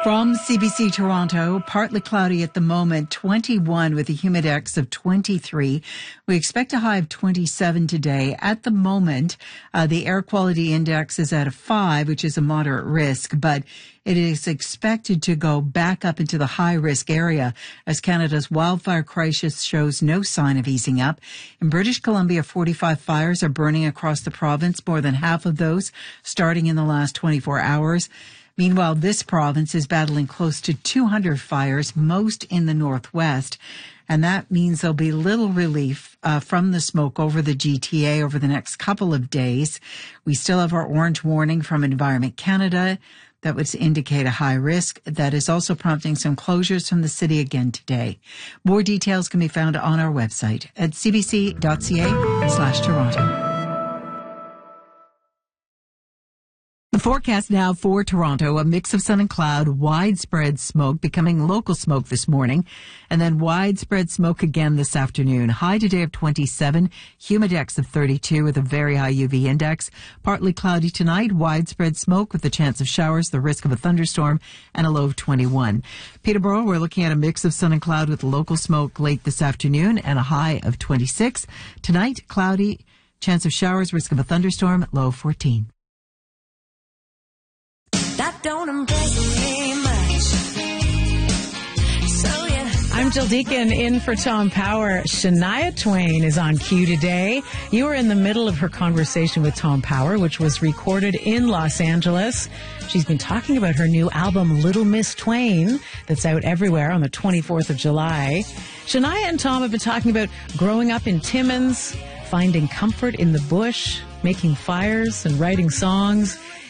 From CBC Toronto, partly cloudy at the moment, 21 with a humidex of 23. We expect a high of 27 today. At the moment, the air quality index is at a 5, which is a moderate risk, but it is expected to go back up into the high risk area as Canada's wildfire crisis shows no sign of easing up. In British Columbia, 45 fires are burning across the province, more than half of those starting in the last 24 hours. Meanwhile, this province is battling close to 200 fires, most in the northwest. And that means there'll be little relief from the smoke over the GTA over the next couple of days. We still have our orange warning from Environment Canada that would indicate a high risk. That is also prompting some closures from the city again today. More details can be found on our website at cbc.ca/Toronto. The forecast now for Toronto, a mix of sun and cloud, widespread smoke becoming local smoke this morning, and then widespread smoke again this afternoon. High today of 27, humidex of 32 with a very high UV index. Partly cloudy tonight, widespread smoke with the chance of showers, the risk of a thunderstorm, and a low of 21. Peterborough, we're looking at a mix of sun and cloud with local smoke late this afternoon and a high of 26. Tonight, cloudy, chance of showers, risk of a thunderstorm, low of 14. That don't impress me much. So yeah. I'm Jill Deacon in for Tom Power. Shania Twain is on cue today. You were in the middle of her conversation with Tom Power, which was recorded in Los Angeles. She's been talking about her new album, Little Miss Twain, that's out everywhere on the 24th of July. Shania and Tom have been talking about growing up in Timmins, finding comfort in the bush, making fires and writing songs.